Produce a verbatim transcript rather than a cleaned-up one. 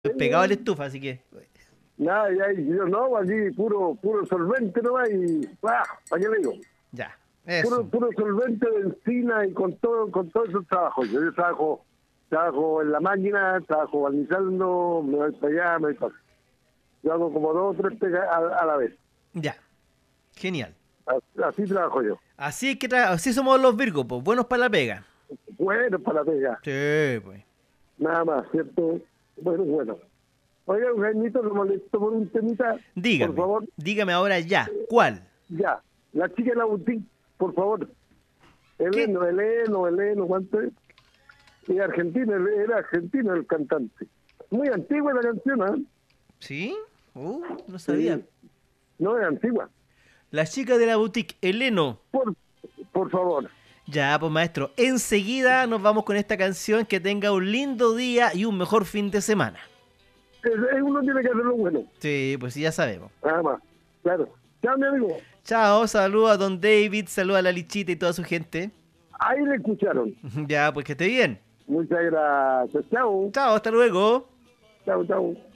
pegado a la estufa, así que... Nada, ya, yo no, aquí puro, puro solvente nomás y, ¡ah! ¿Para qué le digo? Ya, Puro, eso. puro solvente de encina y con todo, con todos esos trabajos. Yo, yo trabajo, trabajo en la máquina, trabajo barnizando, me voy para allá, me voy para acá. Yo hago como dos o tres pegas a, a la vez. Ya, genial. Así, así trabajo yo. Así que tra- así somos los Virgos, pues, buenos para la pega. Bueno, para la pega, Sí, pues. nada más, ¿cierto? Bueno, bueno. Oiga, Jaimito, lo molesto por un temita, Dígame, por favor. dígame ahora ya, ¿cuál? Ya, la chica de la boutique, por favor. ¿Qué? Eleno, Eleno, Eleno, ¿cuánto es? Y argentino, él era argentino el cantante. Muy antigua la canción, ¿ah? ¿Sí? Uh, no sabía. Sí. No, es antigua. La chica de la boutique, Eleno. Por, por favor. Ya, pues maestro, enseguida nos vamos con esta canción. Que tenga un lindo día y un mejor fin de semana. Es, es uno tiene que hacerlo bueno. Sí, pues sí, ya sabemos. Nada más. Claro. Chao, mi amigo. Chao, saludos a don David, saludos a la Lichita y toda su gente. Ahí le escucharon. Ya, pues que esté bien. Muchas gracias. Chao. Chao, hasta luego. Chao, chao.